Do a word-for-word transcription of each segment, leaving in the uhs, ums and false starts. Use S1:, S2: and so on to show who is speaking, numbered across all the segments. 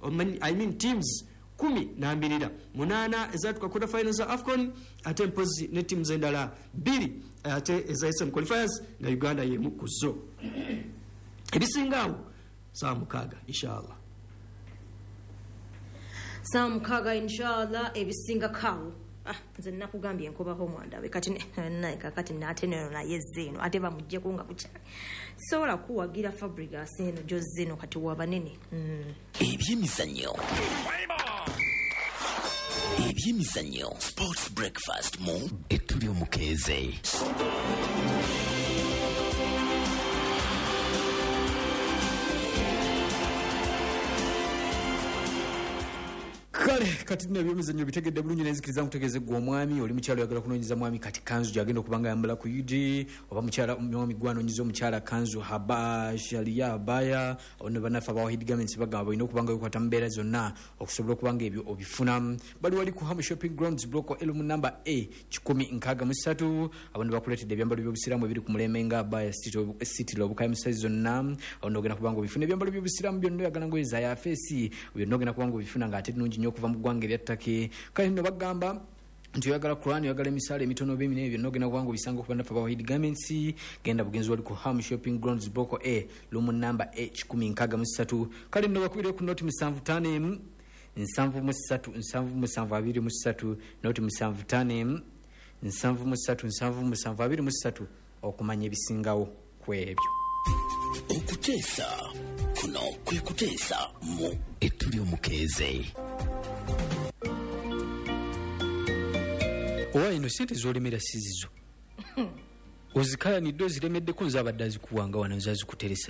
S1: I mean teams kumi na mbirira munana ezatuka quarter finals za AFCON ate mpozi ne teams endala biri ate ezaisa qualifiers na Uganda yemu kuzo ebisingawo saa mukaga inshallah
S2: saa mukaga inshallah ebisinga kawo ah nze nakugambye enkobaho mwandawe kati naye kakati natenero na yezino ate bamujje kunga kucha sola kuwagira Fabregas eno Joseno kati wabanene mm.
S3: ebyemizanyo ebyemizanyo sports breakfast mu etuli omukeze
S4: kale kati na byemizanyo bitegedde bulungi nezikiriza mutegeze gwo omwami oli mukyalo yagala kunonyiza mwami kati kanzu jagenda kubanga yambala ku U D oba mukyala omwami gwano nyizo mukyala kanzu haba sharia baya ono banafa ba Wahid Garments bagamba ino kubanga yokwata mbera zonna okusobola kubanga ebyo obifuna bali wali ku Ham Shopping Grounds block L number A kikumi nkaga musatu abantu bakuletedde ebyambalo by'obusiramu ebiri ku mulemenga baya city city lobuka musazi zonna ono gena kubanga obifuna ebyambalo by'obusiramu byonna yagala ngo eza ya face byonna gena kubanga obifuna ngate nungi kuva mu ggwanga lyattake kale no bagamba nti yagala Quran yagala emisale emitono bemine ebyo nogena kwangu bisanga kubanda fa Wahid Garments genda bugenzi wali ku Ham Shopping Grounds Boko A lumu number H kumi nkaga musatu kale no bakubire ku noti musanvu tano nsanvu musatu nsanvu musanvu abiri musatu noti musanvu tano nsanvu musatu nsanvu musanvu abiri musatu okumanya ebisingawo kwebyo
S3: okutesa kuno kwe kutesa mu etuli omukeze
S4: owa ino sente zolemera sizizo ozikala niddo ziremedde ko nzabadde azikuwanga wana nzazikuteresa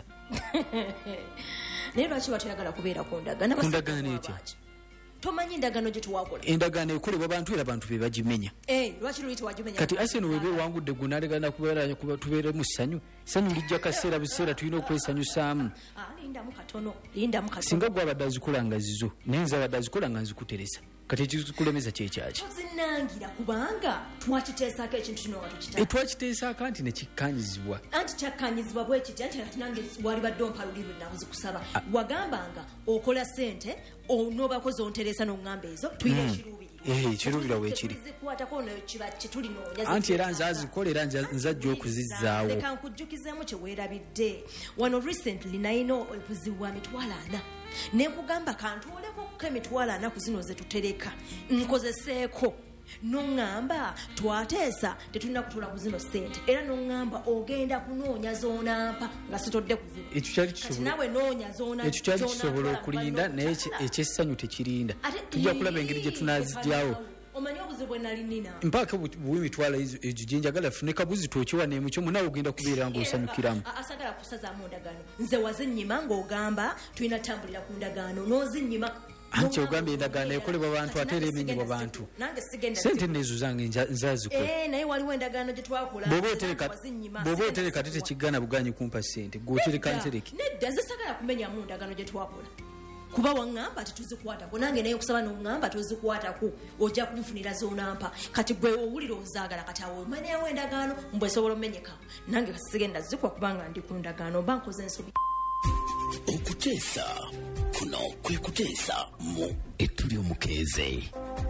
S2: naye lwaki batuyagala kubeera ku ndagano
S4: kundagano etya
S2: tomanyi endagano gye tuwakola
S4: endagano ekolebwa abantu era abantu be bagimenya
S2: eh lwaki luyiti wagimenya
S4: kati Arsenal webe wangudde gunalegana kubeera kuba tubeere mu ssanyu ssanyu lijja kaseera buseera tulina okwesanyusaamu
S2: ah linda mu katono linda mu katono
S4: singa gwa badde azikola nga zizo naye nzabadde azikola nga nzikuteresa kati ekikulemeza kyekyaki
S2: tuzinangira kubanga twakiteesako ekintu kino watukita
S4: etwakiteesako anti nekikkanyizibwa
S2: anti kyakkanyizibwa bwe kiti anti kati nange wali badde ompalulirwe nawe zikusaba wagambanga okola sente onobakozi onteresa n'oŋŋamba ezo tuyina ekiruubirira
S4: eh kirubira weekiri
S2: zikwatako no kiba kitulinonya
S4: anti era nzazikolera nzajja okuzizzaawo
S2: leka nkujjukizeemu kye weerabidde wano recently nayina obuzibu bwa mitwalo ana nenkugamba kantuoleko kuko emitwalo ana ku zino ze tutereka nkozeseeko n'oŋŋamba twateesa tetulina kutuula ku zino ssente era n'oŋŋamba ogenda kunoonya zoonampa nga sitodde ku zino
S4: ekyo kyali kisobola
S2: nawe noonya zoona
S4: ekyo kyali kisobola okulinda naye ekyessanyu tekirinda tujja kulaba engeri gye tunazijjawo
S2: omanyi obuzibu bwe nali nina
S4: mpaaka bw'emitwalo egyo gye njagala fune kabuzi tookiwa neemukyo munawe ogenda kubeera ng'osanyukiramu
S2: asagala kusazaamu ndagaano nze wazinnyima ng'ogamba tulina tambulira ku ndagaano n'ozinnyima
S4: anti ogambye endagaano ekolebwa bantu ate era emenyebwa bantu sente nezo zange nzazikola
S2: naye waliwo endagaano gye twakola
S4: bw'oba otereka te tekigana buganyi kumpa sente gweotereka ntereke
S2: nedda zisagala kumenyamu ndagaano gye twakola kuba waŋŋamba tetuzikwatako nange naye okusaba n'oŋŋamba tozikwatako ojja kunfunira zoonampa kati gwe owulira ozaagala kati awo omanyawo endagaano mbwe esobola omenyeka nange kasigenda zikwa kubanga ndi ku ndagaano oba nkoze ensobi
S3: okuteesa kuno kwe kuteesa mu etuli omukeze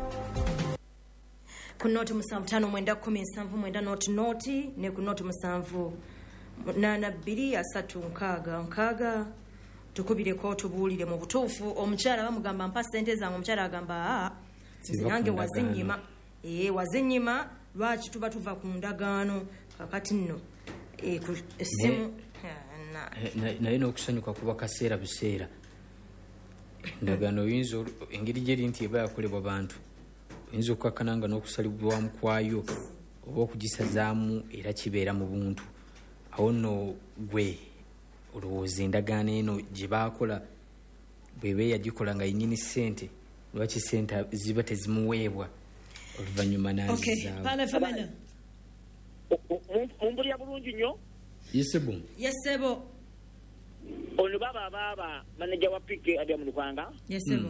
S2: ku nooti musanvu ttaano mwenda kkumi nsanvu mwenda nooti nooti ne ku nooti musanvu munaana bbiri asatu nkaaga nkaaga tukubireko tubuulire mu butuufu omukyala bamugamba mpa ssente zange omukyala agamba nze nange wazinnyima ee wazinnyima lwaki tuba tuva ku ndagaano kakati nno ku essimu
S4: naye n'okusanyuka kuba kaseera buseera ndagaano oyinza engeri gyeri nti eba yakolebwa bantu oyinza okukakkananga n'okusalibwamu kwayo oba okugisazaamu era kibeera mu buntu awo nno gwe olowooza endagaano eno gye baakola bweba yagikola nga yennyini ssente lwaki ssente ziba tezimuweebwa oluvannyuma
S2: nazizaawo
S5: mumpulira bulungi nnyo
S4: yesebo
S2: yesebo
S5: ono baba baba manager wa pike abya mu Lukanga
S2: yesebo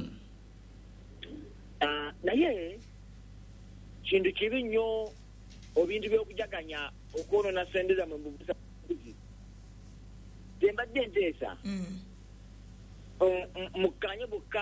S5: ah naye kintu kibi nnyo obintu by'okujaganya okwonona sente za mu busa tembadde nteesa mukanye bukka